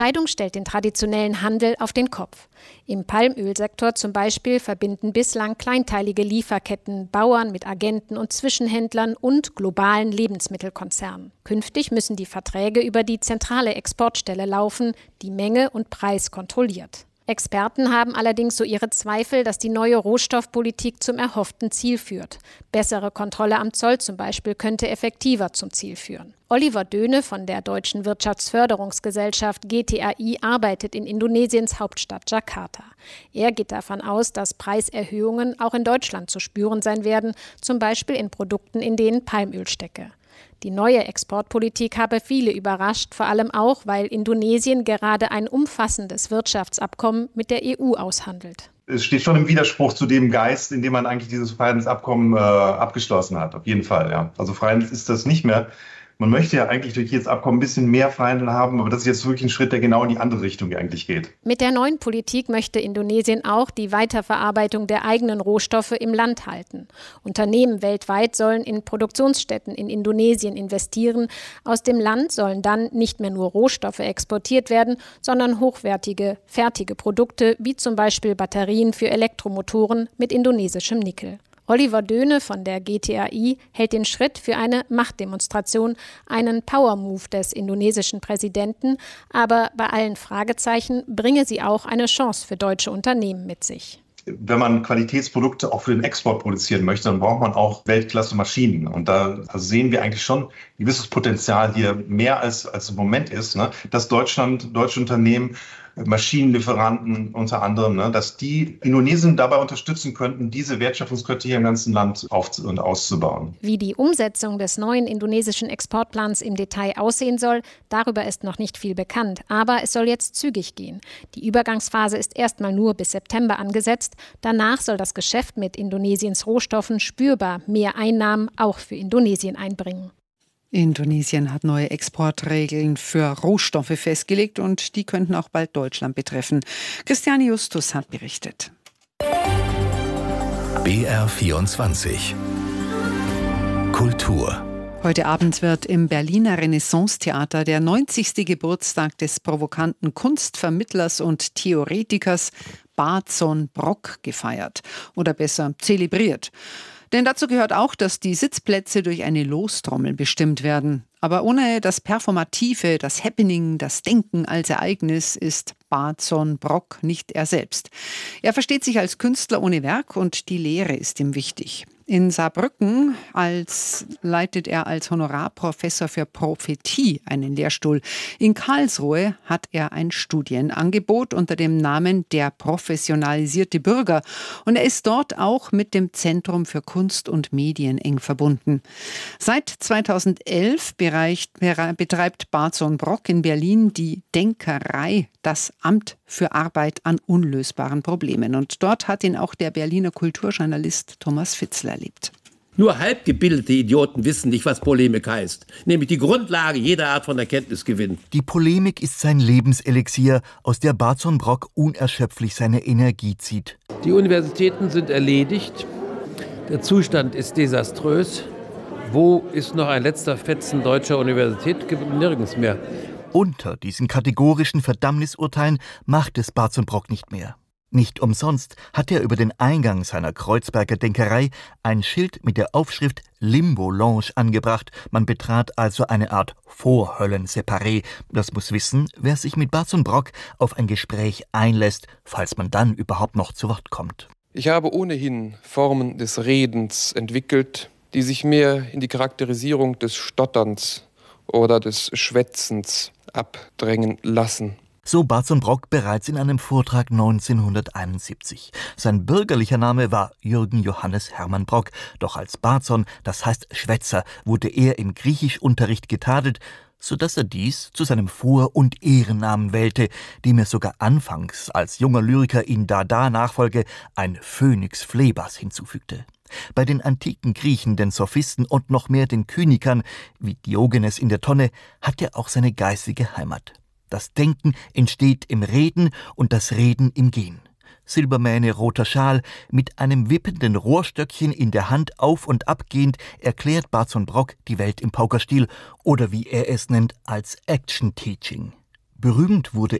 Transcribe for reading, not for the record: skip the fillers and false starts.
Entscheidung stellt den traditionellen Handel auf den Kopf. Im Palmölsektor zum Beispiel verbinden bislang kleinteilige Lieferketten Bauern mit Agenten und Zwischenhändlern und globalen Lebensmittelkonzernen. Künftig müssen die Verträge über die zentrale Exportstelle laufen, die Menge und Preis kontrolliert. Experten haben allerdings so ihre Zweifel, dass die neue Rohstoffpolitik zum erhofften Ziel führt. Bessere Kontrolle am Zoll zum Beispiel könnte effektiver zum Ziel führen. Oliver Döhne von der Deutschen Wirtschaftsförderungsgesellschaft GTAI arbeitet in Indonesiens Hauptstadt Jakarta. Er geht davon aus, dass Preiserhöhungen auch in Deutschland zu spüren sein werden, zum Beispiel in Produkten, in denen Palmöl stecke. Die neue Exportpolitik habe viele überrascht, vor allem auch, weil Indonesien gerade ein umfassendes Wirtschaftsabkommen mit der EU aushandelt. Es steht schon im Widerspruch zu dem Geist, in dem man eigentlich dieses Freihandelsabkommen abgeschlossen hat, auf jeden Fall. Ja. Also Freihandel ist das nicht mehr. Man möchte ja eigentlich durch dieses Abkommen ein bisschen mehr Freihandel haben, aber das ist jetzt wirklich ein Schritt, der genau in die andere Richtung eigentlich geht. Mit der neuen Politik möchte Indonesien auch die Weiterverarbeitung der eigenen Rohstoffe im Land halten. Unternehmen weltweit sollen in Produktionsstätten in Indonesien investieren. Aus dem Land sollen dann nicht mehr nur Rohstoffe exportiert werden, sondern hochwertige, fertige Produkte, wie zum Beispiel Batterien für Elektromotoren mit indonesischem Nickel. Oliver Döhne von der GTAI hält den Schritt für eine Machtdemonstration, einen Power-Move des indonesischen Präsidenten, aber bei allen Fragezeichen bringe sie auch eine Chance für deutsche Unternehmen mit sich. Wenn man Qualitätsprodukte auch für den Export produzieren möchte, dann braucht man auch Weltklasse-Maschinen. Und da sehen wir eigentlich schon ein gewisses Potenzial hier, mehr als im Moment ist, ne? Dass deutsche Unternehmen, Maschinenlieferanten unter anderem, ne, dass die Indonesien dabei unterstützen könnten, diese Wertschöpfungskette hier im ganzen Land und auszubauen. Wie die Umsetzung des neuen indonesischen Exportplans im Detail aussehen soll, darüber ist noch nicht viel bekannt. Aber es soll jetzt zügig gehen. Die Übergangsphase ist erstmal nur bis September angesetzt. Danach soll das Geschäft mit Indonesiens Rohstoffen spürbar mehr Einnahmen auch für Indonesien einbringen. Indonesien hat neue Exportregeln für Rohstoffe festgelegt und die könnten auch bald Deutschland betreffen. Christiane Justus hat berichtet. BR24 Kultur. Heute Abend wird im Berliner Renaissance-Theater der 90. Geburtstag des provokanten Kunstvermittlers und Theoretikers Barton Brock gefeiert. Oder besser zelebriert. Denn dazu gehört auch, dass die Sitzplätze durch eine Lostrommel bestimmt werden. Aber ohne das Performative, das Happening, das Denken als Ereignis ist Barton Brock nicht er selbst. Er versteht sich als Künstler ohne Werk und die Lehre ist ihm wichtig. In Saarbrücken leitet er als Honorarprofessor für Prophetie einen Lehrstuhl. In Karlsruhe hat er ein Studienangebot unter dem Namen Der professionalisierte Bürger. Und er ist dort auch mit dem Zentrum für Kunst und Medien eng verbunden. Seit 2011 betreibt Barton Brock in Berlin die Denkerei, das Amt für Arbeit an unlösbaren Problemen. Und dort hat ihn auch der Berliner Kulturjournalist Thomas Fitzler erlebt. Nur halbgebildete Idioten wissen nicht, was Polemik heißt. Nämlich die Grundlage jeder Art von Erkenntnisgewinn. Die Polemik ist sein Lebenselixier, aus der Barton Brock unerschöpflich seine Energie zieht. Die Universitäten sind erledigt. Der Zustand ist desaströs. Wo ist noch ein letzter Fetzen deutscher Universität? Nirgends mehr. Unter diesen kategorischen Verdammnisurteilen macht es Barton Brock nicht mehr. Nicht umsonst hat er über den Eingang seiner Kreuzberger Denkerei ein Schild mit der Aufschrift Limbo Lounge angebracht. Man betrat also eine Art Vorhöllen-Separé. Das muss wissen, wer sich mit Barton Brock auf ein Gespräch einlässt, falls man dann überhaupt noch zu Wort kommt. Ich habe ohnehin Formen des Redens entwickelt, die sich mehr in die Charakterisierung des Stotterns oder des Schwätzens abdrängen lassen. So Barton Brock bereits in einem Vortrag 1971. Sein bürgerlicher Name war Jürgen Johannes Hermann Brock, doch als Barton, das heißt Schwätzer, wurde er im Griechischunterricht getadelt, sodass er dies zu seinem Vor- und Ehrennamen wählte, dem er sogar anfangs als junger Lyriker in Dada-Nachfolge ein Phönix Phlebas hinzufügte. Bei den antiken Griechen, den Sophisten und noch mehr den Kynikern, wie Diogenes in der Tonne, hat er auch seine geistige Heimat. Das Denken entsteht im Reden und das Reden im Gehen. Silbermähne, roter Schal, mit einem wippenden Rohrstöckchen in der Hand auf- und abgehend erklärt Barton Brock die Welt im Paukerstil oder wie er es nennt, als Action-Teaching. Berühmt wurde